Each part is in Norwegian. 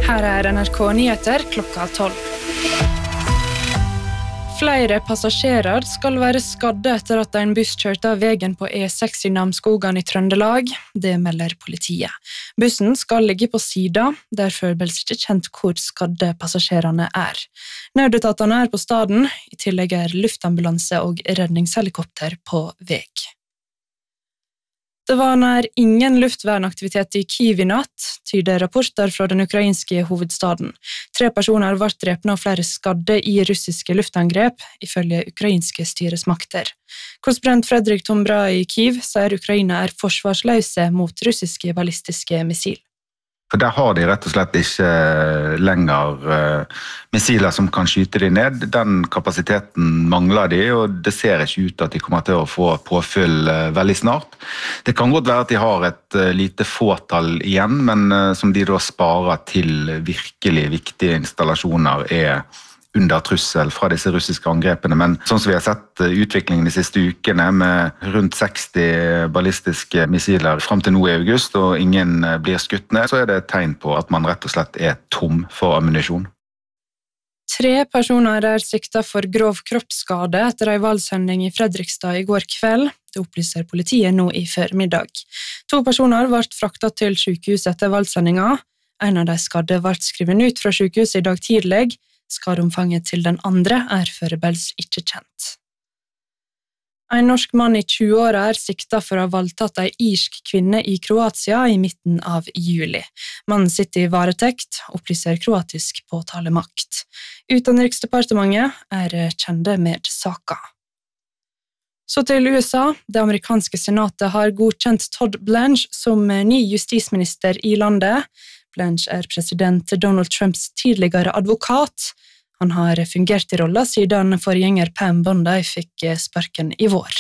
Her NRK Nyheter klokka 12. Flere passasjerer skal være skadde etter at en buss kjørte av veien på E6 i Namsskogan i Trøndelag. Det melder politiet. Bussen skal ligge på sida, derfor er ikke kjent hvor skadde passasjerene er. Nødetatene er på staden, i tillegg er luftambulanse og redningshelikopter på veg. Det var nær ingen luftvernaktivitet i Kyiv i natt, tyder rapporter fra den ukrainske hovedstaden. 3 personer ble drepne og flere skadde i russiske luftangrep, ifølge ukrainske styresmakter. Korrespondent Fredrik Tombra i Kyiv sier Ukraina er forsvarsløse mot russiske ballistiske missil. For der har de rett og slett ikke lenger missiler som kan skyte de ned. Den kapasiteten mangler de, og det ser ikke ut at de kommer til å få påfyll veldig snart. Det kan godt være at de har et lite fåtall igjen, men som de da sparer til virkelig viktige installasjoner er under trussel fra disse russiske angrepene. Men sånn som vi har sett utviklingen de siste ukene med rundt 60 ballistiske missiler frem til nå i august, og ingen blir skutt ned, så er det et tegn på at man rett og slett er tom for ammunisjon. 3 personer er siktet for grov kroppsskade etter en voldshending i Fredrikstad i går kveld. Det opplyser politiet nå i formiddag. 2 personer ble fraktet til sykehuset etter voldshendingen. En av de skadde ble skrevet ut fra sykehuset i dag tidlig. Skadeomfanget til den andre er foreløpig ikke kjent. En norsk mann i 20-åra er siktet for å ha voldtatt en irsk kvinne i Kroatia i midten av juli. Mannen sitter i varetekt, opplyser kroatisk påtalemakt. Utenriksdepartementet er kjente med saka. Så til USA. Det amerikanske senatet har godkjent Todd Blanche som ny justisminister i landet. Blanche er president Donald Trumps tidligere advokat. Han har fungert i rollen siden forgjenger Pam Bondi fikk sparken i vår.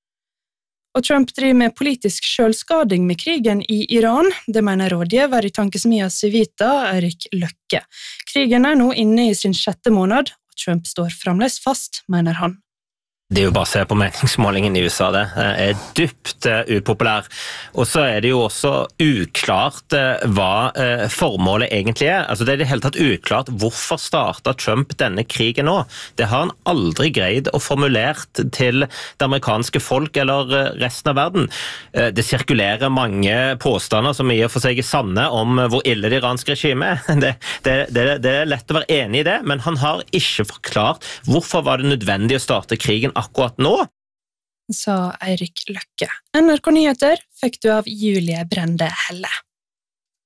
Og Trump driver med politisk selvskading med krigen i Iran. Det mener rådgiver i tankesmia Civita, Erik Løkke. Krigen er nå inne i sin 6. måned, og Trump står fremdeles fast, mener han. Det er jo bare å se på meningsmålingen i USA, det er dypt upopulær. Og så er det jo også uklart hva formålet egentlig er. Altså det er i det hele tatt uklart hvorfor startet Trump denne krigen nå. Det har han aldri greid å formulert til det amerikanske folk eller resten av verden. Det sirkulerer mange påstander som i og for seg er sanne om hvor ille det iranske regimet er. Det er lett å være enig i det, men han har ikke forklart hvorfor var det nødvendig å starte krigen akkurat nå, sa Eirik Løkke. NRK Nyheter fikk du av Julie Brende Helle.